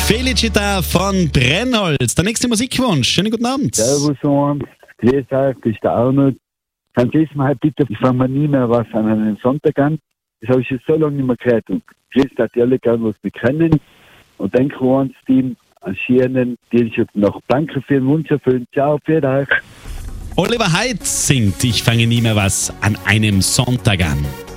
Felicita von Brennholz. Der nächste Musikwunsch. Schönen guten Abend. Servus, Horn. Grüß euch, das ist der Arnold. Kannst du mal bitte, ich fange mir nie mehr was an einem Sonntag an. Das habe ich schon so lange nicht mehr gehört. Und grüß euch alle gern, was wir können. Und denke ans Team, an Schirnen, die schon noch danke für den Wunsch erfüllen. Ciao, für euch. Oliver Heitz singt Ich fange nie mehr was an einem Sonntag an.